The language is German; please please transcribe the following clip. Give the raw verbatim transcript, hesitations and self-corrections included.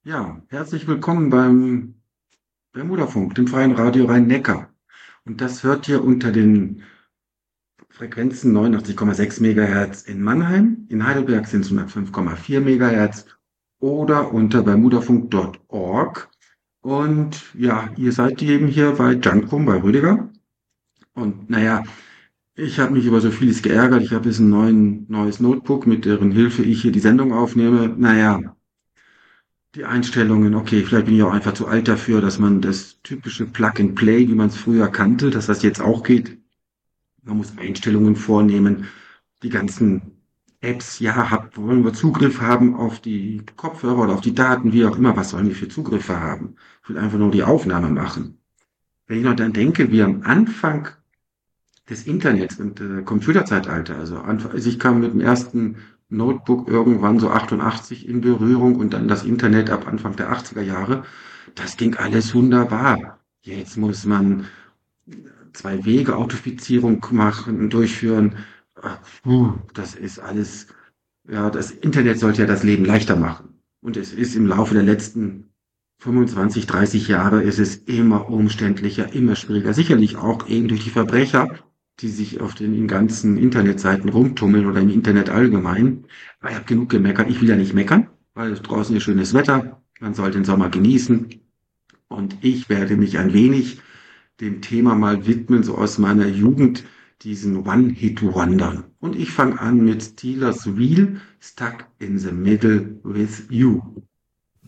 Ja, herzlich willkommen beim Bermudafunk, dem freien Radio Rhein-Neckar. Und das hört ihr unter den Frequenzen neunundachtzig Komma sechs Megahertz in Mannheim, in Heidelberg sind es hundertfünf Komma vier Megahertz oder unter bermudafunk Punkt org. Und ja, ihr seid eben hier bei Junkrum, bei Rüdiger. Und naja, ich habe mich über so vieles geärgert. Ich habe jetzt ein neuen, neues Notebook, mit deren Hilfe ich hier die Sendung aufnehme. Naja, die Einstellungen, okay, vielleicht bin ich auch einfach zu alt dafür, dass man das typische Plug-and-Play, wie man es früher kannte, dass das jetzt auch geht. Man muss Einstellungen vornehmen, die ganzen Apps, ja, hab, wollen wir Zugriff haben auf die Kopfhörer oder auf die Daten, wie auch immer, was sollen wir für Zugriffe haben? Ich will einfach nur die Aufnahme machen. Wenn ich noch dann denke, wie am Anfang des Internets und äh, Computerzeitalter, also, anf- also ich kam mit dem ersten Notebook irgendwann so achtundachtzig in Berührung und dann das Internet ab Anfang der achtziger Jahre. Das ging alles wunderbar. Jetzt muss man zwei Wege Authentifizierung machen, durchführen. Ach, puh, das ist alles, ja, das Internet sollte ja das Leben leichter machen. Und es ist im Laufe der letzten fünfundzwanzig, dreißig Jahre ist es immer umständlicher, immer schwieriger. Sicherlich auch eben durch die Verbrecher, die sich auf den ganzen Internetseiten rumtummeln oder im Internet allgemein. Aber ich habe genug gemeckert. Ich will ja nicht meckern, weil es draußen ist schönes Wetter. Man soll den Sommer genießen. Und ich werde mich ein wenig dem Thema mal widmen, so aus meiner Jugend, diesen One-Hit-Wondern. Und ich fange an mit Steelers Wheel, Stuck in the Middle with You.